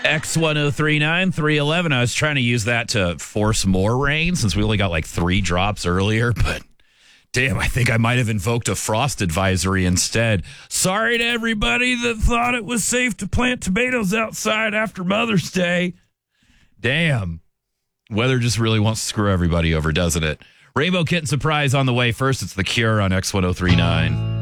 X1039 311. I was trying to use that to force more rain since we only got like 3 drops earlier, but damn, I think I might have invoked a frost advisory instead. Sorry to everybody that thought it was safe to plant tomatoes outside after Mother's Day. Damn. Weather just really wants to screw everybody over, doesn't it? Rainbow Kitten Surprise on the way. First, it's The Cure on X1039.